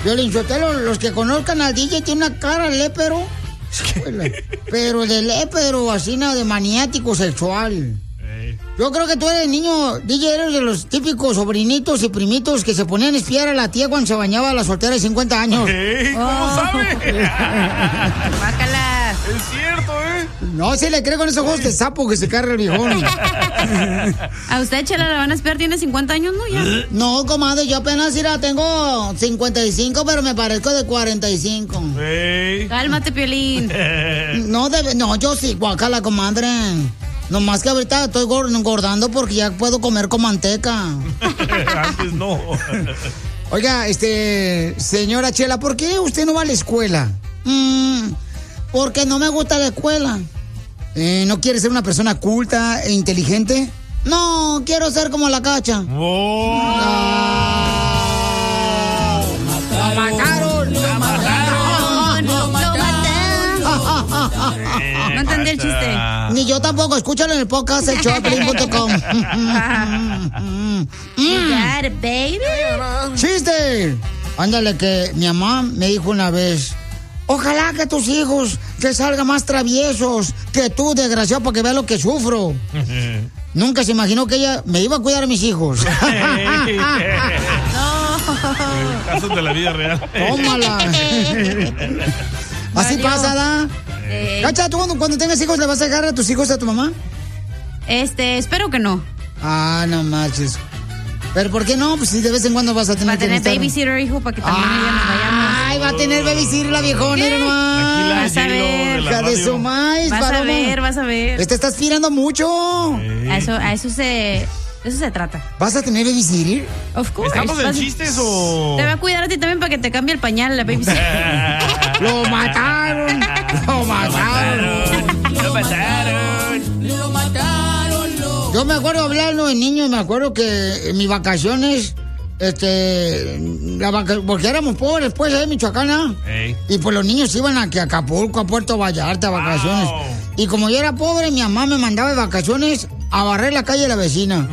Piolín Sotelo, los que conozcan al DJ tiene una cara lépero. Pero de lépero, así, ¿no? De maniático sexual. Yo creo que tú eres niño, DJ, eres de los típicos sobrinitos y primitos que se ponían a espiar a la tía cuando se bañaba a la soltera de 50 años. ¿Cómo sabe? Bácala. Es cierto, ¿eh? No se le cree con esos ojos de sapo que se carga el viejón. A usted, Chela, la van a espiar, tiene 50 años, ¿no? Ya. No, comadre, yo apenas tengo 55, pero me parezco de 45. Cálmate, Piolín. No, yo sí, guacala, comadre. Nomás que ahorita estoy engordando porque ya puedo comer con manteca. Antes no. Oiga, señora Chela, ¿por qué usted no va a la escuela? Porque no me gusta la escuela. ¿No quiere ser una persona culta e inteligente? No, quiero ser como la Cacha. ¡Oh! ¡Lo mataron! ¡Lo mataron! No entendí el chiste. Ni yo tampoco, escúchalo en el podcast, el showplay.com. You got it, baby. ¡Chiste! Ándale, que mi mamá me dijo una vez: ojalá que tus hijos te salgan más traviesos que tú, desgraciado, para que veas lo que sufro. Nunca se imaginó que ella me iba a cuidar a mis hijos. Casos de la vida real. Tómala. Así pasa, ¿da? Cacha, ¿tú cuando tengas hijos le vas a dejar a tus hijos a tu mamá? Espero que no. Ah, no marches. ¿Pero por qué no? Pues si de vez en cuando vas a tener Va a tener babysitter, hijo, para que también ya nos vayamos. Ay, va a tener babysitter la viejona, nomás. Vas a ver. Hija de su maíz, Vas a ver, vas a ver. Te estás aspirando mucho. A eso se trata. ¿Vas a tener babysitter? Of course. ¿Estamos en chistes o...? Te va a cuidar a ti también para que te cambie el pañal la babysitter. ¡Lo mataron! ¡Lo mataron! ¡Lo mataron! Yo me acuerdo hablando de niño, me acuerdo que en mis vacaciones, porque éramos pobres, pues, en Michoacán, y pues los niños iban a Acapulco, a Puerto Vallarta, a vacaciones. Wow. Y como yo era pobre, mi mamá me mandaba de vacaciones a barrer la calle de la vecina.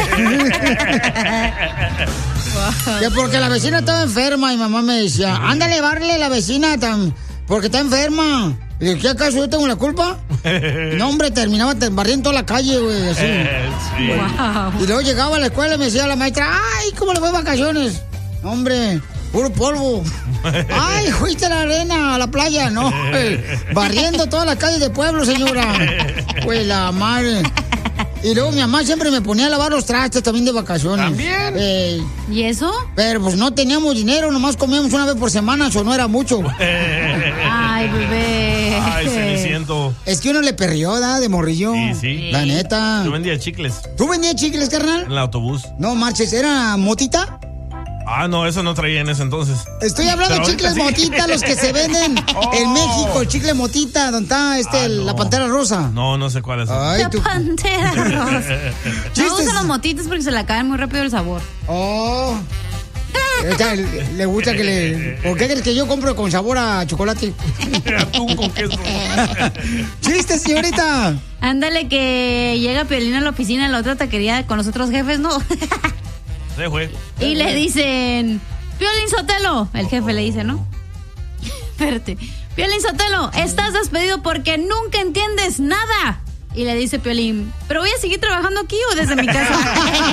Que porque la vecina estaba enferma y mamá me decía: ándale, bárrele la vecina porque está enferma. Y dije: ¿qué acaso yo tengo la culpa? No, hombre, terminaba barriendo toda la calle, güey, así. Sí. Wow. Y luego llegaba a la escuela y me decía la maestra: ay, ¿cómo le fue de vacaciones? Hombre, puro polvo. Ay, fuiste a la arena, a la playa. No, barriendo todas las calles de pueblo, señora. Pues la madre. Y luego mi mamá siempre me ponía a lavar los trastes también de vacaciones. ¿También? ¿Y eso? Pero pues no teníamos dinero, nomás comíamos una vez por semana, eso no era mucho. Ay, bebé. Ay, Ceniciento. Es que uno le perrió, ¿da? De morrillo. Sí. La neta. Yo vendía chicles ¿Tú vendías chicles, carnal? en el autobús. No marches, ¿era motita? Ah, no, eso no traía en ese entonces. Estoy hablando de Pero chicles ahorita sí. motita, los que se venden en México, el chicle motita, donde está no. la pantera rosa. No sé cuál es. Ay, La pantera rosa. No Chistes. usan los motitos porque se le acaban muy rápido el sabor. Oh. Le gusta que le... ¿Por qué crees que yo compro con sabor a chocolate? Atún con queso. ¡Chiste, señorita! Ándale, que llega Piolín a la oficina en la otra taquería con los otros jefes, ¿no? Se fue. Y le dicen: Piolín Sotelo. El jefe le dice, ¿no? Espérate. Piolín Sotelo, estás despedido porque nunca entiendes nada. Y le dice Piolín: ¿pero voy a seguir trabajando aquí o desde mi casa?